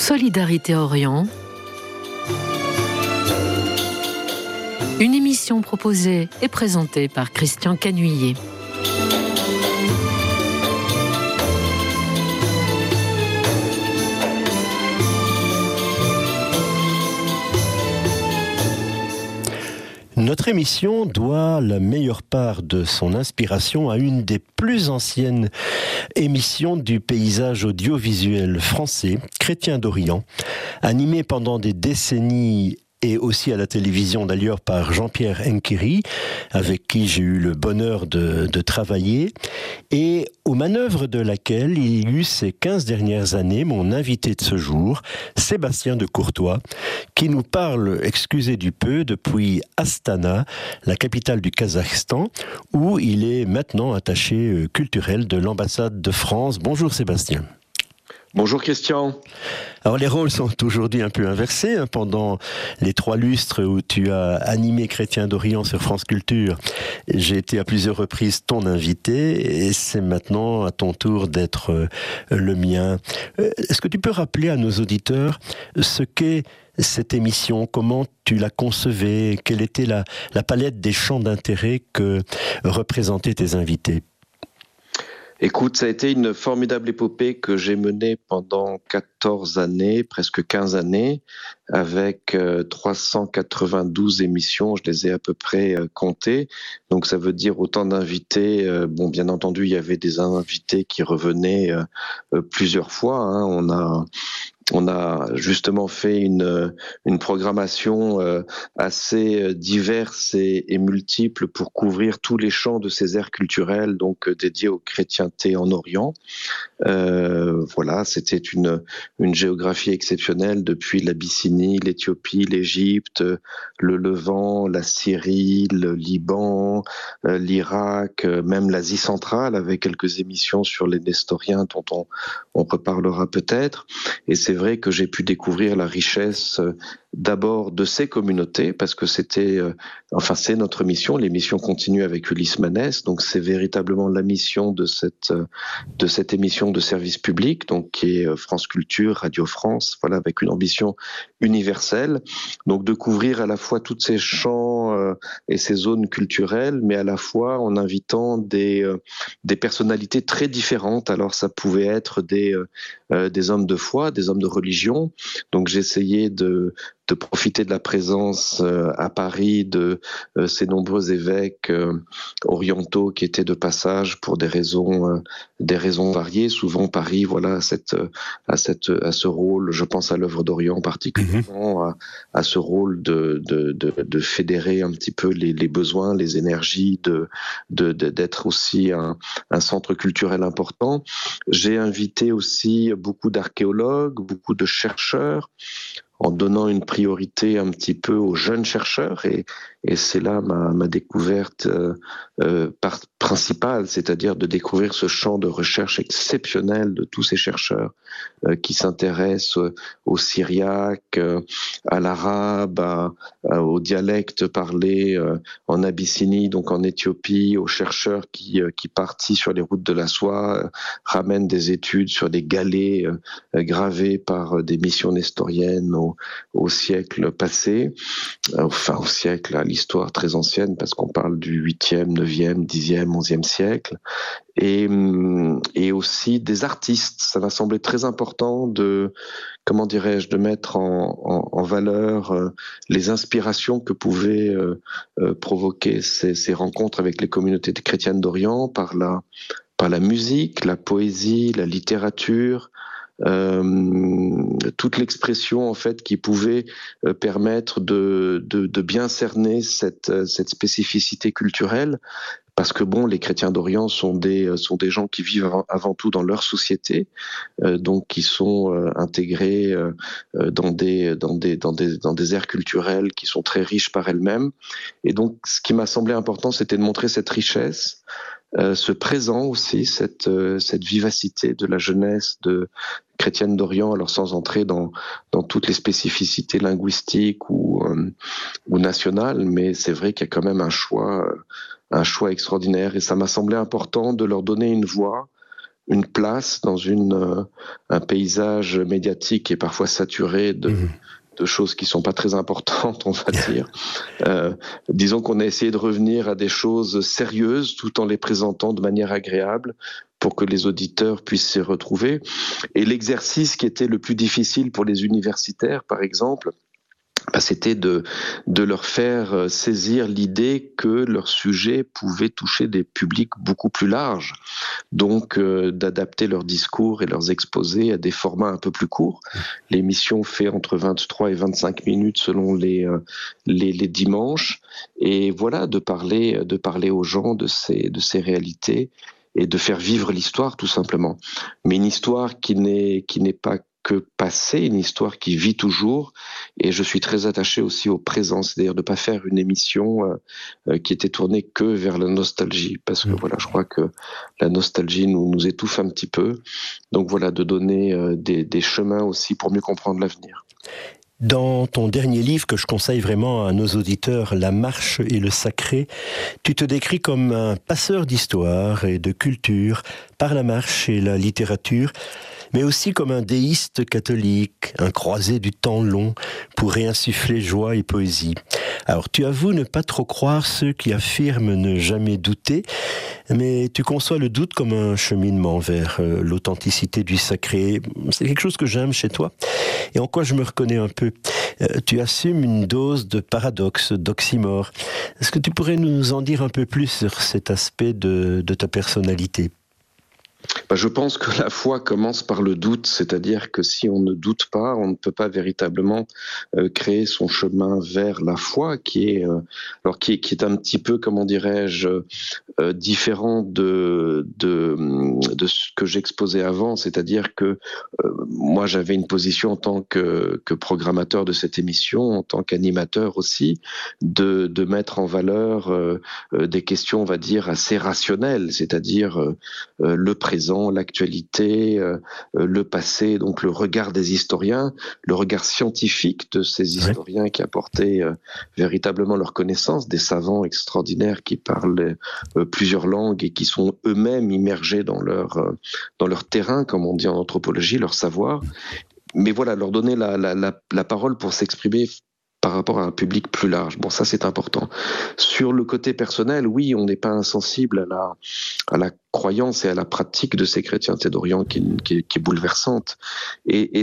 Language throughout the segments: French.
Solidarité Orient. Une émission proposée et présentée par Christian Canuillet. Notre émission doit la meilleure part de son inspiration à une des plus anciennes émissions du paysage audiovisuel français, Chrétiens d'Orient, animée pendant des décennies et aussi à la télévision d'ailleurs par Jean-Pierre Enquéry, avec qui j'ai eu le bonheur de travailler, et aux manœuvres de laquelle il y eut ces 15 dernières années mon invité de ce jour, Sébastien de Courtois, qui nous parle, excusez du peu, depuis Astana, la capitale du Kazakhstan, où il est maintenant attaché culturel de l'ambassade de France. Bonjour Sébastien. Bonjour Christian. Alors les rôles sont aujourd'hui un peu inversés. Pendant les 3 lustres où tu as animé Chrétiens d'Orient sur France Culture, j'ai été à plusieurs reprises ton invité et c'est maintenant à ton tour d'être le mien. Est-ce que tu peux rappeler à nos auditeurs ce qu'est cette émission, comment tu la concevais, quelle était la palette des champs d'intérêt que représentaient tes invités? Écoute, ça a été une formidable épopée que j'ai menée pendant 14 années, presque 15 années, avec 392 émissions, je les ai à peu près comptées. Donc ça veut dire autant d'invités. Bon, bien entendu, il y avait des invités qui revenaient plusieurs fois. On a justement fait une programmation assez diverse et multiple pour couvrir tous les champs de ces aires culturelles, donc dédiés aux chrétientés en Orient. Voilà, c'était une géographie exceptionnelle depuis l'Abyssinie, l'Éthiopie, l'Égypte, le Levant, la Syrie, le Liban, l'Irak, même l'Asie centrale, avec quelques émissions sur les Nestoriens dont on reparlera peut-être. Et c'est vrai que j'ai pu découvrir la richesse d'abord de ces communautés, parce que c'est notre mission. L'émission continue avec Ulysse Manès, donc c'est véritablement la mission de cette émission de service public, donc qui est France Culture, Radio France, voilà, avec une ambition universelle. Donc de couvrir à la fois tous ces champs et ces zones culturelles, mais à la fois en invitant des personnalités très différentes. Alors ça pouvait être des hommes de foi, des hommes de religion. Donc j'ai essayé de profiter de la présence à Paris de ces nombreux évêques orientaux qui étaient de passage pour des raisons variées. Souvent Paris, voilà, à ce rôle, je pense à l'œuvre d'Orient particulièrement, à ce rôle de fédérer un petit peu les besoins, les énergies, d'être aussi un centre culturel important. J'ai invité aussi beaucoup d'archéologues, beaucoup de chercheurs, en donnant une priorité un petit peu aux jeunes chercheurs, et c'est là ma découverte principale, c'est-à-dire de découvrir ce champ de recherche exceptionnel de tous ces chercheurs qui s'intéressent au syriaque, à l'arabe, au dialecte parlé en Abyssinie, donc en Éthiopie, aux chercheurs qui partis sur les routes de la soie, ramènent des études sur des galets gravés par des missions nestoriennes au siècle passé, au siècle, à l'histoire très ancienne, parce qu'on parle du 8e, 9e, 10e, 11e siècle, et aussi des artistes. Ça m'a semblé très important de mettre en valeur les inspirations que pouvaient provoquer ces rencontres avec les communautés chrétiennes d'Orient par la musique, la poésie, la littérature, toute l'expression en fait qui pouvait permettre de bien cerner cette spécificité culturelle, parce que les chrétiens d'Orient sont des gens qui vivent avant tout dans leur société, donc qui sont intégrés dans des aires culturelles qui sont très riches par elles-mêmes. Et donc ce qui m'a semblé important, c'était de montrer cette richesse, ce présent aussi, cette vivacité de la jeunesse chrétienne d'Orient, alors sans entrer dans toutes les spécificités linguistiques ou nationales, mais c'est vrai qu'il y a quand même un choix extraordinaire, et ça m'a semblé important de leur donner une voix une place dans un paysage médiatique qui est parfois saturé de choses qui sont pas très importantes, on va dire. Disons qu'on a essayé de revenir à des choses sérieuses tout en les présentant de manière agréable pour que les auditeurs puissent s'y retrouver. Et l'exercice qui était le plus difficile pour les universitaires, par exemple, c'était de leur faire saisir l'idée que leur sujet pouvait toucher des publics beaucoup plus larges, donc d'adapter leurs discours et leurs exposés à des formats un peu plus courts. L'émission fait entre 23 et 25 minutes selon les dimanches, et voilà, de parler aux gens de ces réalités et de faire vivre l'histoire tout simplement. Mais une histoire qui n'est pas que passé, une histoire qui vit toujours, et je suis très attaché aussi au présent, c'est-à-dire de ne pas faire une émission qui était tournée que vers la nostalgie, parce que voilà, je crois que la nostalgie nous étouffe un petit peu, donc voilà, de donner des chemins aussi pour mieux comprendre l'avenir. Dans ton dernier livre que je conseille vraiment à nos auditeurs, La marche et le sacré, tu te décris comme un passeur d'histoire et de culture par la marche et la littérature, mais aussi comme un déiste catholique, un croisé du temps long pour réinsuffler joie et poésie. Alors tu avoues ne pas trop croire ceux qui affirment ne jamais douter, mais tu conçois le doute comme un cheminement vers l'authenticité du sacré. C'est quelque chose que j'aime chez toi et en quoi je me reconnais un peu. Tu assumes une dose de paradoxe, d'oxymore. Est-ce que tu pourrais nous en dire un peu plus sur cet aspect de ta personnalité ? Je pense que la foi commence par le doute, c'est-à-dire que si on ne doute pas, on ne peut pas véritablement créer son chemin vers la foi, qui est un petit peu, comment dirais-je, différent de ce que j'exposais avant, c'est-à-dire que moi j'avais une position en tant que programmateur de cette émission, en tant qu'animateur aussi, de mettre en valeur des questions, on va dire, assez rationnelles, c'est-à-dire le présent, l'actualité, le passé, donc le regard des historiens, le regard scientifique de ces historiens qui apportaient véritablement leur connaissance, des savants extraordinaires qui parlent plusieurs langues et qui sont eux-mêmes immergés dans leur terrain, comme on dit en anthropologie, leur savoir. Mais voilà, leur donner la parole pour s'exprimer par rapport à un public plus large. Bon, ça c'est important. Sur le côté personnel, oui, on n'est pas insensible à la croyance et à la pratique de ces chrétientés d'Orient qui est bouleversante. Et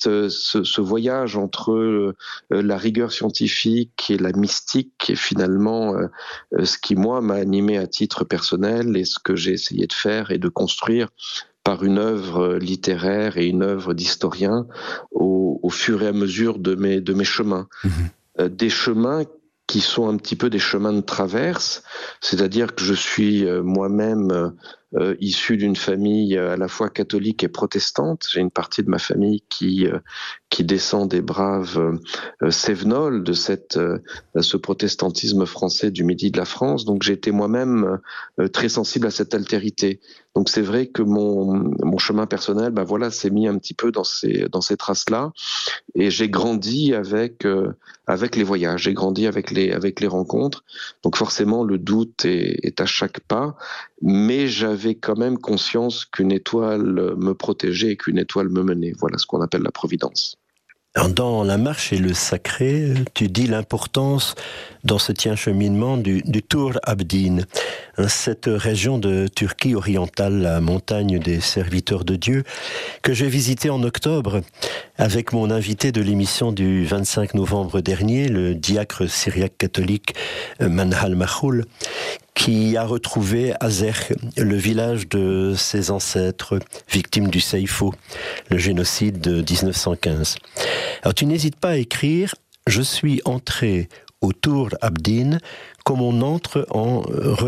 ce voyage entre la rigueur scientifique et la mystique est finalement ce qui, moi, m'a animé à titre personnel et ce que j'ai essayé de faire et de construire par une œuvre littéraire et une œuvre d'historien au fur et à mesure de mes chemins. Des chemins qui sont un petit peu des chemins de traverse, c'est-à-dire que je suis moi-même issu d'une famille à la fois catholique et protestante. J'ai une partie de ma famille qui descend des braves cévenols de ce protestantisme français du midi de la France. Donc j'ai été moi-même très sensible à cette altérité. Donc c'est vrai que mon chemin personnel, s'est mis un petit peu dans ces traces-là. Et j'ai grandi avec les voyages, j'ai grandi avec les rencontres. Donc forcément, le doute est à chaque pas, mais j'avais quand même conscience qu'une étoile me protégeait et qu'une étoile me menait. Voilà ce qu'on appelle la providence. Dans La marche et le sacré, tu dis l'importance dans ce tien cheminement du Tur Abdin, cette région de Turquie orientale, la montagne des serviteurs de Dieu, que j'ai visité en octobre avec mon invité de l'émission du 25 novembre dernier, le diacre syriaque catholique Manhal Mahoul, qui a retrouvé Azer, le village de ses ancêtres, victimes du Seifo, le génocide de 1915. Alors tu n'hésites pas à écrire « Je suis entré au Tur Abdin comme on entre en religion ».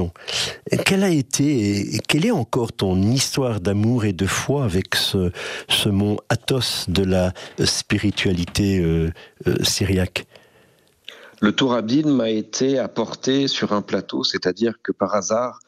Quelle a été et quelle est encore ton histoire d'amour et de foi avec ce mont Athos de la spiritualité syriaque ? Le Tur Abdin m'a été apporté sur un plateau, c'est-à-dire que par hasard,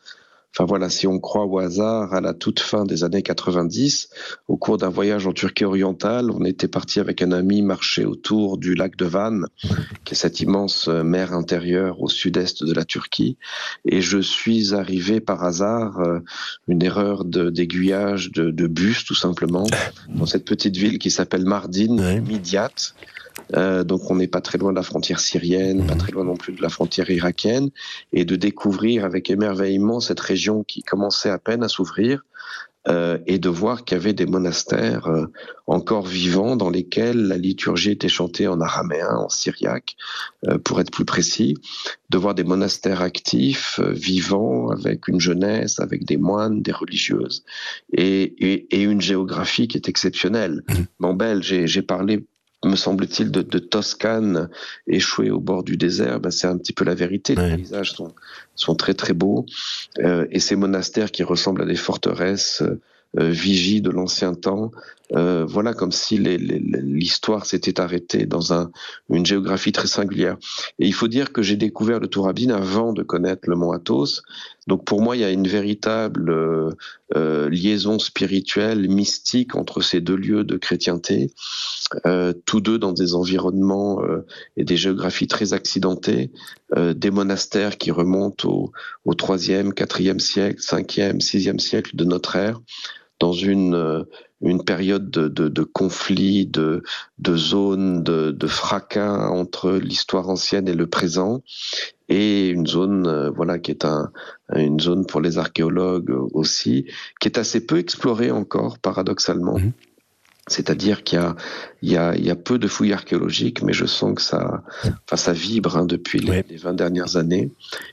Enfin voilà, si on croit au hasard, à la toute fin des années 90, au cours d'un voyage en Turquie orientale, on était parti avec un ami marcher autour du lac de Van, qui est cette immense mer intérieure au sud-est de la Turquie. Et je suis arrivé par hasard, une erreur d'aiguillage de bus tout simplement, dans cette petite ville qui s'appelle Mardin, Midyat. Donc on n'est pas très loin de la frontière syrienne, pas très loin non plus de la frontière irakienne, et de découvrir avec émerveillement cette région qui commençait à peine à s'ouvrir, et de voir qu'il y avait des monastères encore vivants dans lesquels la liturgie était chantée en araméen, en syriaque, pour être plus précis, de voir des monastères actifs, vivants, avec une jeunesse, avec des moines, des religieuses, et une géographie qui est exceptionnelle. En Belge, j'ai parlé, me semble-t-il, de Toscane échouée au bord du désert. C'est un petit peu la vérité. Les paysages sont très très beaux, et ces monastères qui ressemblent à des forteresses vigies de l'ancien temps, voilà, comme si l'histoire s'était arrêtée dans une géographie très singulière. Et il faut dire que j'ai découvert le Tourabine avant de connaître le mont Athos. Donc pour moi, il y a une véritable liaison spirituelle, mystique entre ces deux lieux de chrétienté, tous deux dans des environnements et des géographies très accidentées, des monastères qui remontent au 3e, 4e siècle, 5e, 6e siècle de notre ère, dans une période de conflits, de zones, de fracas entre l'histoire ancienne et le présent, et une zone voilà, qui est une zone pour les archéologues aussi, qui est assez peu explorée encore, paradoxalement. C'est-à-dire qu'il y a peu de fouilles archéologiques, mais je sens que ça vibre depuis les 20 dernières années.